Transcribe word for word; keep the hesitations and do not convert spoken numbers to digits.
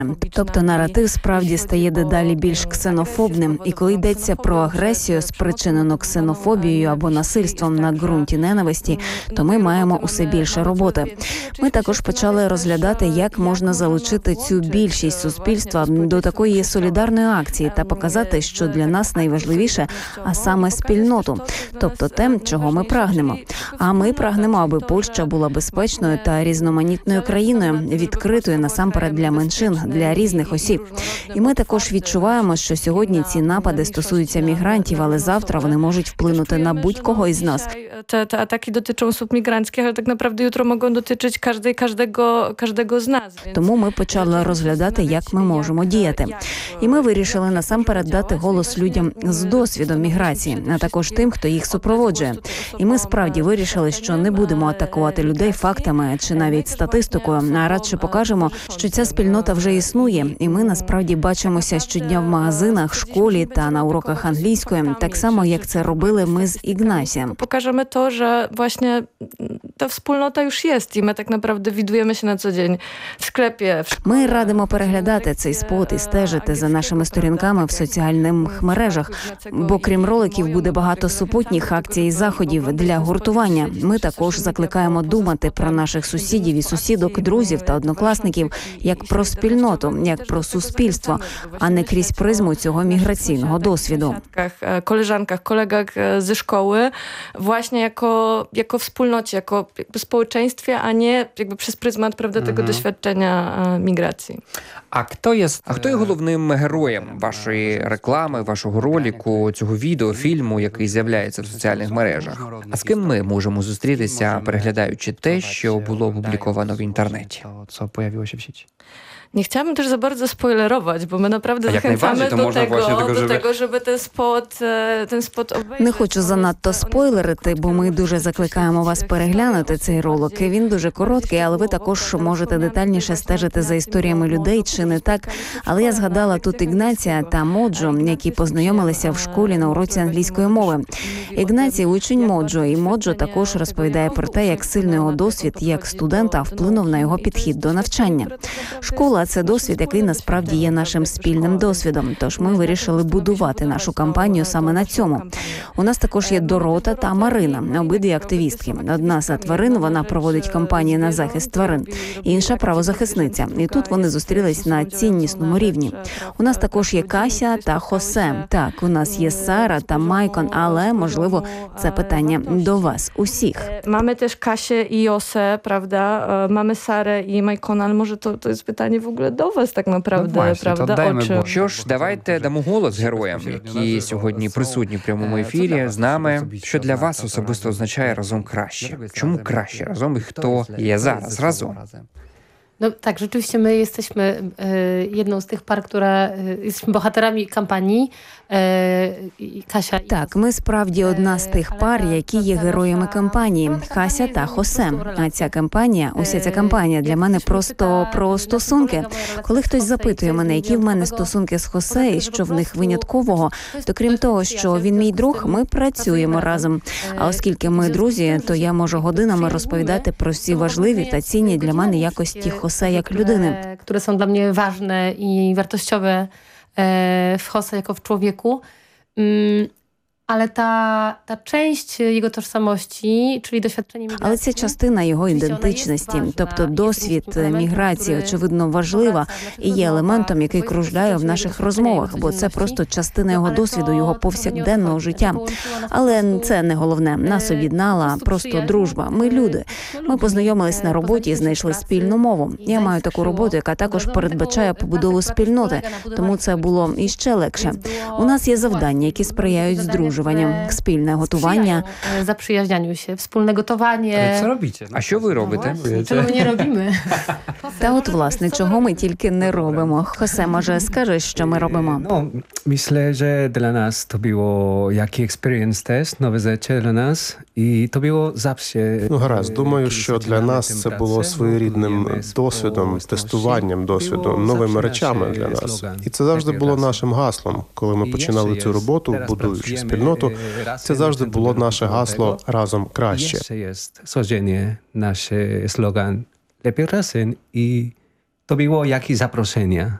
Тобто наратив справді стає дедалі більш ксенофобним, і коли йдеться про агресію, спричинену ксенофобією або насильством на ґрунті ненависті, то ми маємо усе більше роботи. Ми також почали розглядати, як можна залучити цю більшість суспільства до такої солідарної акції та показати, що для нас найважливіше, а саме спільноту, тобто те, чого ми прагнемо. А ми прагнемо, аби Польща була безпечною та різноманітною країною, відкритою насамперед для меншин, для різних осіб. І ми також відчуваємо, що сьогодні ці напади стосуються мігрантів, але завтра вони можуть вплинути на будь-кого із нас. Te, te ataki dotyczą osób migranckich, ale tak naprawdę jutro mogą dotyczyć każdej, każdego, każdego z nas. Тому ми почали розглядати, як ми можемо діяти. І ми вирішили насамперед дати голос людям з досвідом міграції, а також тим, хто їх супроводжує. І ми справді вирішили, що не будемо атакувати людей фактами чи навіть статистикою, а радше покажемо, що ця спільнота вже існує, і ми насправді бачимося щодня в магазинах, школі та на уроках англійської, так само, як це робили ми з Ігнасієм. Pokażemy to, że właśnie ta wspólnota już jest i my tak naprawdę widujemy się na co dzień w sklepie. Ми радимо переглядати цей спот і стежити за нашими сторінками в соціальних мережах, бо крім роликів буде багато супутніх акцій і заходів для гуртування. Ми також закликаємо думати про наших сусідів і сусідок, друзів та однокласників як про спільноту, як про суспільство, а не крізь призму цього міграційного досвіду. Koleżankach, kolegach ze szkoły właśnie jako, jako wspólnocie, jako jakby społeczeństwie, a nie jakby przez pryzmat, prawda, tego doświadczenia migracji. А хто є, а хто є головним героєм вашої реклами, вашого роліку, цього відео, фільму, який з'являється в соціальних мережах? А з ким ми можемо зустрітися, переглядаючи те, що було опубліковано в інтернеті? Co pojawiło się w sieci. Nie chciałabym też za bardzo spoilerować, bo my naprawdę A jak zachęcamy najbardziej, to do można tego, właśnie tego, do żeby- tego, żeby ten spot, e, ten spot obejrzeć. Не хочу занадто спойлерити, бо ми дуже закликаємо вас переглянути цей ролик. Він дуже короткий, але ви також можете детальніше стежити за історіями людей, чи не так. Але я згадала тут Ігнація та Моджо, які познайомилися в школі на уроці англійської мови. Ігнацій – учень Моджо, і Моджо також розповідає про те, як сильно його досвід як студента вплинув на його підхід до навчання. Школа – це досвід, який насправді є нашим спільним досвідом, тож ми вирішили будувати нашу кампанію саме на цьому. У нас також є Дорота та Марина, обидві активістки. Одна за тварин, вона проводить кампанії на захист тварин, інша – правозахисниця. І тут вони зустрілись на ціннісному рівні. У нас також є Кася та Хосе. Так, у нас є Сара та Майкон, але, можливо, це питання до вас усіх. Mamy też Kasię i Josę, prawda? E, Mamy Sarę i Majkona, ale może to, to jest pytanie w ogóle do was tak naprawdę, No właśnie, to prawda? oddajmy O czym? głos. Що ж, давайте дамо голос героям, які сьогодні присутні в прямому ефірі з нами. Що для вас особисто означає разом краще? Чому краще разом і хто є зараз разом? No tak, rzeczywiście my jesteśmy e, jedną z tych par, która e, jesteśmy bohaterami kampanii. E, i Kasia i Так, ми справді одна з тих пар, які є героями кампанії – Хася та Хосе. А ця кампанія, уся ця кампанія для мене просто про стосунки. Коли хтось запитує мене, які в мене стосунки з Хосе і що в них виняткового, то крім того, що він мій друг, ми працюємо разом. А оскільки ми друзі, то я можу годинами розповідати про всі важливі та цінні для мене якості Хосе як людини. e, które są dla mnie ważne i wartościowe e, w Jose jako w człowieku. Mm, Ale ta, ta część jego tożsamości, czyli doświadczenie migracji... Але це частина його ідентичності, тобто досвід міграції, очевидно, важлива і є елементом, який кружляє в наших розмовах, бо це просто частина його досвіду, його повсякденного життя. Але це не головне. Нас об'єднала просто дружба. Ми люди. Ми познайомились на роботі і знайшли спільну мову. Я маю таку роботу, яка також передбачає побудову спільноти, тому це було іще легше. У нас є завдання, які сприяють здруженню. Спільне готування. Zaprzyjaźnianiu się, wspólne gotowanie. Co robicie? А що ви робите? Czego my nie robimy? Та от, власне, чого ми тільки не робимо. Хосе, може, скажеш, що ми робимо? No, myślę, że dla nas to było jaki experience też, nowe rzeczy dla nas і to було завжди. Ну, гаразд, думаю, що для нас це було своєрідним досвідом, тестуванням досвіду, новими речами для нас. І це завжди було нашим гаслом. Коли ми починали цю роботу, будуючи спільноту, це завжди було наше гасло «Разом краще». Ще є сьогодні наш слоган «Lepiej razem» і To było jakieś zaproszenie.